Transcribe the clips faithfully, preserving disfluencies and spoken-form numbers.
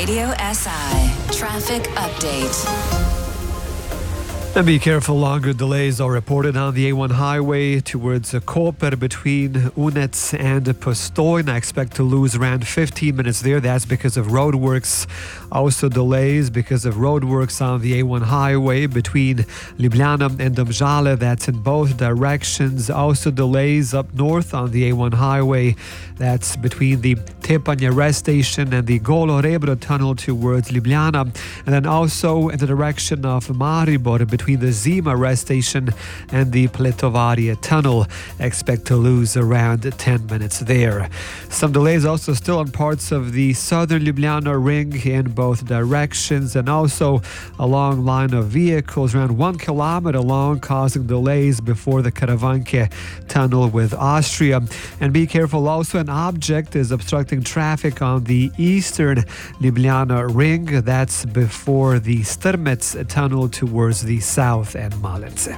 Radio S I Traffic Update. And be careful, longer delays are reported on the A one highway towards Koper between Unec and Postojna. I expect to lose around fifteen minutes there. That's because of roadworks. Also delays because of roadworks on the A one highway between Ljubljana and Domžale. That's in both directions. Also delays up north on the A one highway. That's between the Tepanje rest station and the Golo Rebro tunnel towards Ljubljana. And then also in the direction of Maribor between between the Zima rest station and the Pletovarje tunnel. Expect to lose around ten minutes there. Some delays also still on parts of the southern Ljubljana ring in both directions, and also a long line of vehicles around one kilometer long causing delays before the Karavanke tunnel with Austria. And be careful also, an object is obstructing traffic on the eastern Ljubljana ring. That's before the Strmec tunnel towards the south and Malence.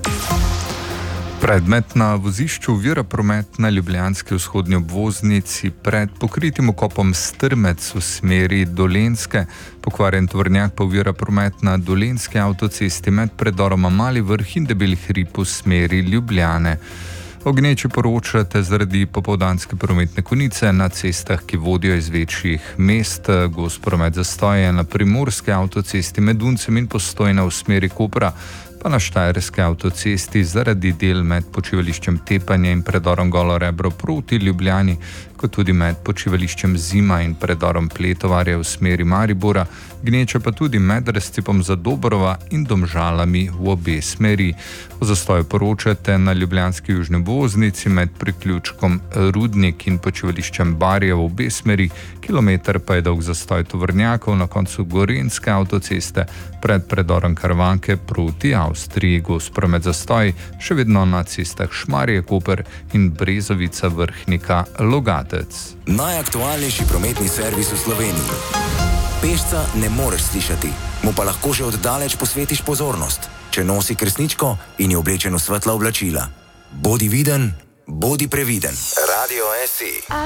Predmet na vozišču ovira promet na ljubljanski vzhodni obvoznici pred pokritim okopom Strmec v smeri Dolenjske. Pokvarjen tovornjak pa ovira promet na Dolenjski avtocesti med predoroma Mali Vrh in Debeli hrib v smeri Ljubljane. O gneči poročate zaradi popoldanske prometne konice na cestah, ki vodijo iz večjih mest. Gost promet zastoje na primorski avtocesti med Uncem in Postojna v smeri Kopra, pa na štajerski avtocesti zaradi del med počivališčem Tepanje in predorom Golo Rebro proti Ljubljani, kot tudi med počivališčem Zima in predorom Pletovarje v smeri Maribora, gneča pa tudi med razcepom Zadobrova in Domžalami v obe smeri. O zastoju poročate na ljubljanski južni obvoznici med priključkom Rudnik in počivališčem Barje v obe smeri, kilometer pa je dolg zastoj tovornjakov na koncu Gorenjske avtoceste pred predorom Karavanke proti Avstriji. Gost promet zastoj še vedno na cestah Šmarje-Koper in Brezovica-Vrhnika Logatec. Najaktualnejši prometni servis v Sloveniji. Pešca ne moreš slišati, mu pa lahko že oddaleč posvetiš pozornost, če nosi kresničko in je oblečen v svetla oblačila. Bodi viden, bodi previden. Radio S I.